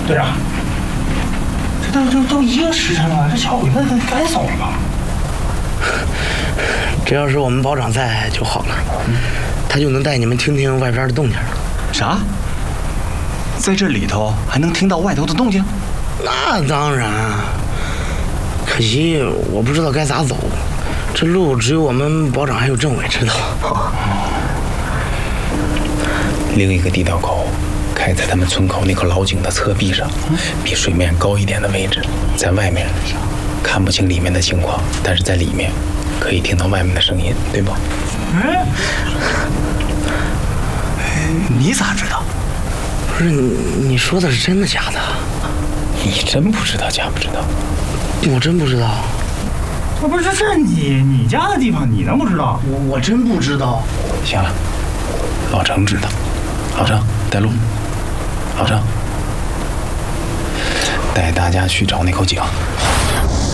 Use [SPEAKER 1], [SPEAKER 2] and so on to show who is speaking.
[SPEAKER 1] 队长，这都1个时辰了，这小鬼子该走了吧？
[SPEAKER 2] 只要是我们保长在就好了，他就能带你们听听外边的动静。
[SPEAKER 1] 啥？在这里头还能听到外头的动静？
[SPEAKER 2] 那当然，可惜我不知道该咋走，这路只有我们保长还有政委知道。
[SPEAKER 3] 另一个地道口开在他们村口那口老井的侧壁上，比水面高一点的位置。在外面看不清里面的情况，但是在里面可以听到外面的声音，对吧？
[SPEAKER 1] 你咋知道？
[SPEAKER 2] 不是你说的是真的假的？
[SPEAKER 3] 你真不知道假不知道？
[SPEAKER 2] 我真不知道。
[SPEAKER 1] 不是这你家的地方，你能不知道？
[SPEAKER 2] 我真不知道。
[SPEAKER 3] 行了，老程知道。老程带路。老程带大家去找那口井。